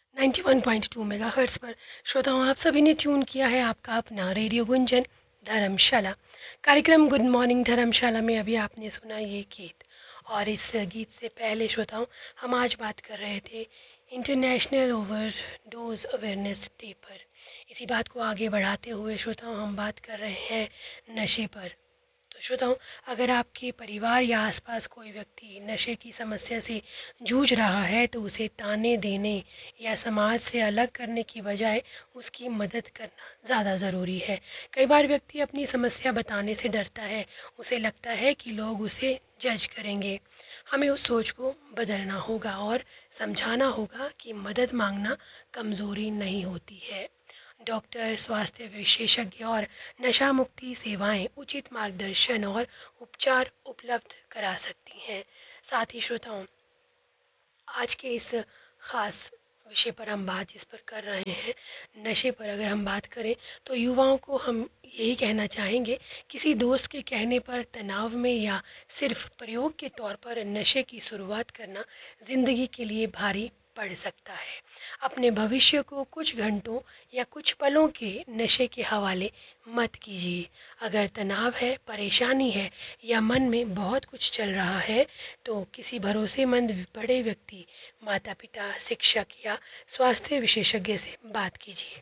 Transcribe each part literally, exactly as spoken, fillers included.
Ninety one point two megahertz पर श्रोताओं आप सभी ने ट्यून किया है आपका अपना रेडियो गुंजन धर्मशाला। कार्यक्रम गुड मॉर्निंग धर्मशाला में अभी आपने सुना ये गीत, और इस गीत से पहले श्रोताओं हम आज बात कर रहे थे इंटरनेशनल ओवरडोज अवेयरनेस डे पर। इसी बात को आगे बढ़ाते हुए श्रोताओं हम बात कर रहे हैं नशे पर। तो श्रोताओं, अगर आपके परिवार या आसपास कोई व्यक्ति नशे की समस्या से जूझ रहा है तो उसे ताने देने या समाज से अलग करने की बजाय उसकी मदद करना ज़्यादा ज़रूरी है। कई बार व्यक्ति अपनी समस्या बताने से डरता है, उसे लगता है कि लोग उसे जज करेंगे। हमें उस सोच को बदलना होगा और समझाना होगा कि मदद मांगना कमज़ोरी नहीं होती है। डॉक्टर, स्वास्थ्य विशेषज्ञ और नशा मुक्ति सेवाएं उचित मार्गदर्शन और उपचार उपलब्ध करा सकती हैं। साथ ही श्रोताओं, आज के इस ख़ास विषय पर हम बात जिस पर कर रहे हैं, नशे पर अगर हम बात करें तो युवाओं को हम यही कहना चाहेंगे, किसी दोस्त के कहने पर तनाव में या सिर्फ प्रयोग के तौर पर नशे की शुरुआत करना ज़िंदगी के लिए भारी पड़ सकता है। अपने भविष्य को कुछ घंटों या कुछ पलों के नशे के हवाले मत कीजिए। अगर तनाव है, परेशानी है या मन में बहुत कुछ चल रहा है तो किसी भरोसेमंद बड़े व्यक्ति, माता पिता, शिक्षक या स्वास्थ्य विशेषज्ञ से बात कीजिए।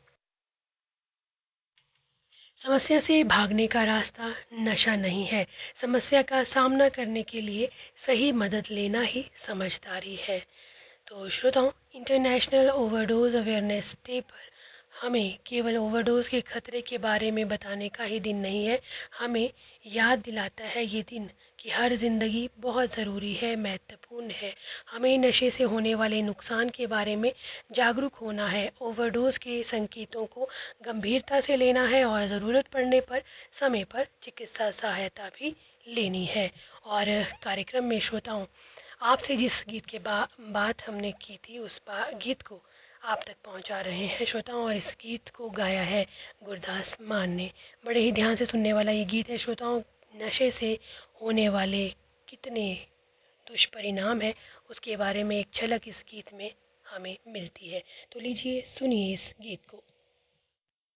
समस्या से भागने का रास्ता नशा नहीं है। समस्या का सामना करने के लिए सही मदद लेना ही समझदारी है। तो श्रोताओं, इंटरनेशनल ओवरडोज अवेयरनेस डे पर हमें केवल ओवरडोज के खतरे के बारे में बताने का ही दिन नहीं है, हमें याद दिलाता है ये दिन कि हर ज़िंदगी बहुत ज़रूरी है, महत्वपूर्ण है। हमें नशे से होने वाले नुकसान के बारे में जागरूक होना है, ओवरडोज के संकेतों को गंभीरता से लेना है और ज़रूरत पड़ने पर समय पर चिकित्सा सहायता भी लेनी है। और कार्यक्रम में श्रोताओं, आपसे जिस गीत के बा, बात हमने की थी उस बा, गीत को आप तक पहुंचा रहे हैं श्रोताओं, और इस गीत को गाया है गुरदास मान ने। बड़े ही ध्यान से सुनने वाला ये गीत है श्रोताओं। नशे से होने वाले कितने दुष्परिणाम हैं उसके बारे में एक झलक इस गीत में हमें मिलती है। तो लीजिए सुनिए इस गीत को।